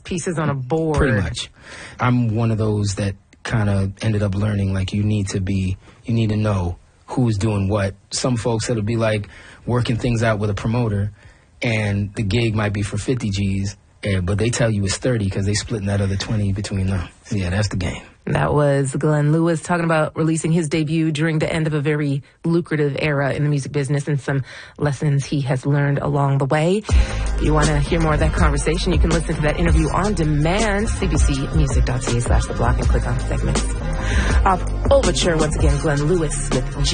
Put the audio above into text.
pieces on a board. Pretty much. I'm one of those that kind of ended up learning, like, you need to know who's doing what. Some folks, it'll be like working things out with a promoter, and the gig might be for 50 G's, but they tell you it's 30 because they splitting that other 20 between them. Yeah, that's the game. That was Glenn Lewis talking about releasing his debut during the end of a very lucrative era in the music business and some lessons he has learned along the way. If you want to hear more of that conversation, you can listen to that interview on demand, cbcmusic.ca/The Block, and click on segments. Overture, once again, Glenn Lewis with G.